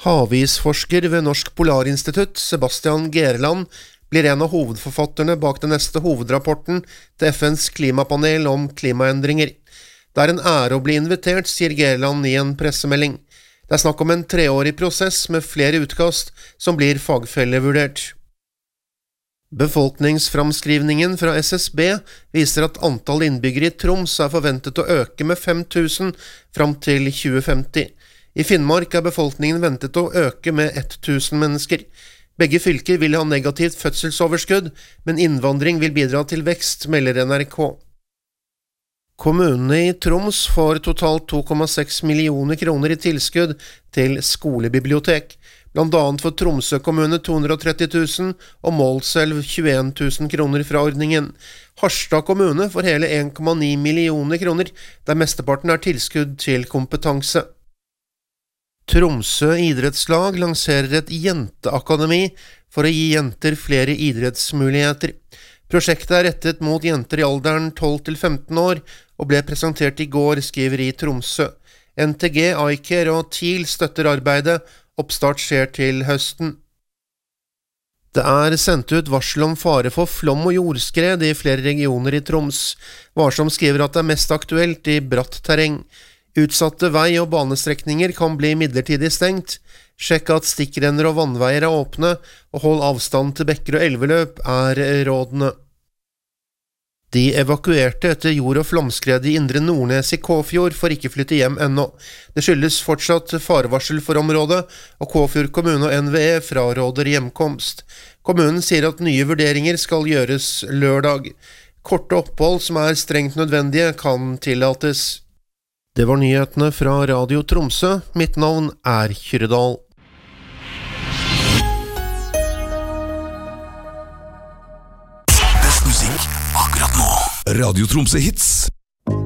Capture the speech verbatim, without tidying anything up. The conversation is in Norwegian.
Havisforsker ved Norsk Polarinstitutt, Sebastian Gerland, blir en av hovedforfatterne bak den neste hovedrapporten til F N's klimapanel om klimaendringer. Det er en ære å bli invitert, sier Gerland i en pressemelding. Det er snakk om en treårig prosess med flere utkast som blir fagfellevurdert. Befolkningsframskrivningen fra S S B viser at antall innbyggere i Troms er forventet å øke med fem tusen fram til tjue femti. I Finnmark er befolkningen ventet å øke med tusen mennesker. Begge fylker vil ha negativt fødselsoverskudd, men innvandring vil bidra til vekst, melder N R K. Kommunene i Troms får totalt to komma seks millioner kroner i tilskudd til skolebibliotek. Blant annet får Tromsø kommune to hundre og tretti tusen og Målselv tjueen tusen kroner fra ordningen. Harstad kommune får hele en komma ni millioner kroner, der mesteparten er tilskudd til kompetanse. Tromsø idrettslag lanserer et jenteakademi for å gi jenter flere idrettsmuligheter. Prosjektet er rettet mot jenter i alderen tolv til femten år og ble presentert i går, skriver i Tromsø. N T G, Aiker og TIL støtter arbeidet. Oppstart skjer til høsten. Det er sendt ut varsel om fare for flom og jordskred i flere regioner i Troms. Varsom skriver at det er mest aktuelt i bratt terreng. Utsatte vei- og banestrekninger kan bli midlertidig stengt. Sjekk at stikkrenner og vannveier er åpne, og hold avstand til bekker og elveløp er rådene. De evakuerte etter jord- og flomskred i Indre Nordnes i Kåfjord får ikke flytte hjem ennå. Det skyldes fortsatt farevarsel for området, og Kåfjord kommune og N V E fraråder hjemkomst. Kommunen sier at nye vurderinger skal gjøres lørdag. Korte opphold som er strengt nødvendige kan tillates. Det var nyhetene fra Radio Tromsø. Mitt navn er Kyredal. Best musikk akkurat nå. Radio Tromsø Hits.